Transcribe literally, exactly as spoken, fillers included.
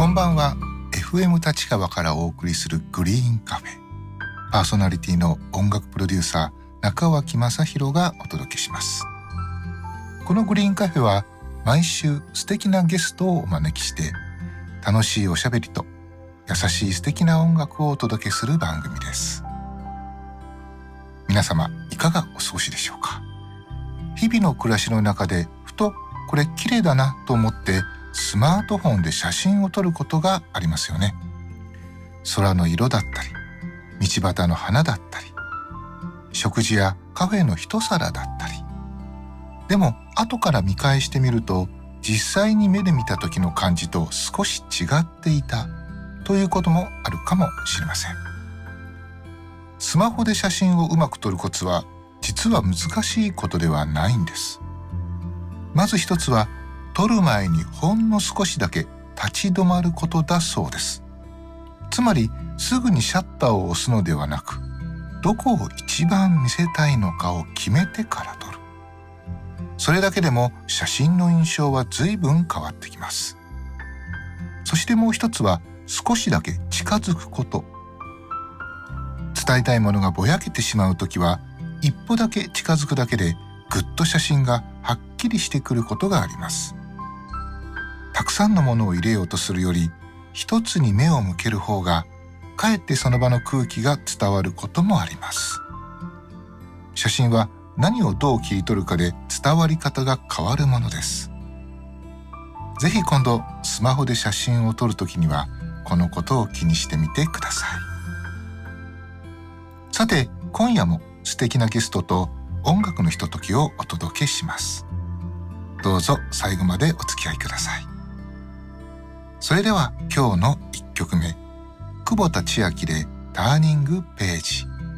んばんは。 エフエム 立川からお送りするグリーンカフェ、パーソナリティの音楽プロデューサー中脇正弘がお届けします。このグリーンカフェは毎週素敵なゲストをお招きして楽しいおしゃべりと優しい素敵な音楽をお届けする番組です。皆様いかがお過ごしでしょうか。日々の暮らしの中でふとこれ綺麗だなと思ってスマートフォンで写真を撮ることがありますよね。空の色だったり、道端の花だったり、食事やカフェの一皿だったり。でも後から見返してみると、実際に目で見た時の感じと少し違っていたということもあるかもしれません。スマホで写真をうまく撮るコツは実は難しいことではないんです。まず一つは撮る前にほんの少しだけ立ち止まることだそうです。つまりすぐにシャッターを押すのではなく、どこを一番見せたいのかを決めてから撮る。それだけでも写真の印象は随分変わってきます。そしてもう一つは少しだけ近づくこと。伝えたいものがぼやけてしまうときは一歩だけ近づくだけでぐっと写真がはっきりしてくることがあります。たくさんのものを入れようとするより一つに目を向ける方がかえってその場の空気が伝わることもあります。写真は何をどう切り取るかで伝わり方が変わるものです。ぜひ今度スマホで写真を撮るときにはこのことを気にしてみてください。さて今夜も素敵なゲストと音楽のひとときをお届けします。どうぞ最後までお付き合いください。それでは今日のいっきょくめ、久保田千秋でターニングページ。